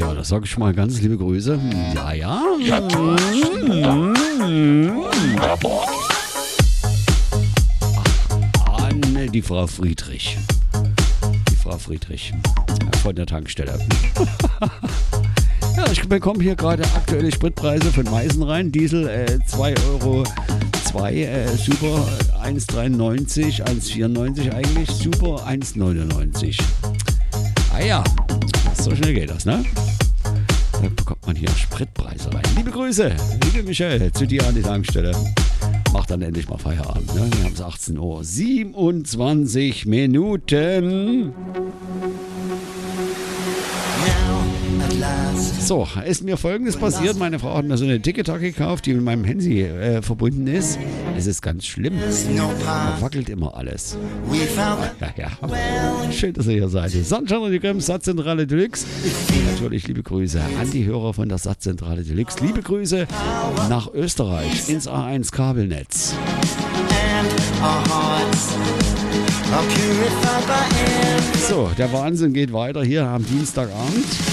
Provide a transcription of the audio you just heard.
Ja, das sage ich mal ganz liebe Grüße. Ja, ja. An die Frau Friedrich. Die Frau Friedrich von der Tankstelle. Ja, ich bekomme hier gerade aktuelle Spritpreise von Meißen rein. Diesel 2,02 Euro, Super 1,93, 1,94 eigentlich, Super 1,99. Ah ja, so schnell geht das, ne? Da bekommt man hier Spritpreise rein. Liebe Grüße, liebe Michael, zu dir an die Tankstelle. Mach dann endlich mal Feierabend, ne? Wir haben es 18:27 Minuten. So, ist mir Folgendes passiert. Meine Frau hat mir so eine Tiki-Taki gekauft, die mit meinem Handy verbunden ist. Es ist ganz schlimm. Da wackelt immer alles. Ja. Schön, dass ihr hier seid. Sunshine Radio Crems, Satzzentrale Deluxe. Natürlich liebe Grüße an die Hörer von der Satzzentrale Deluxe. Liebe Grüße nach Österreich ins A1 Kabelnetz. So, der Wahnsinn geht weiter hier am Dienstagabend.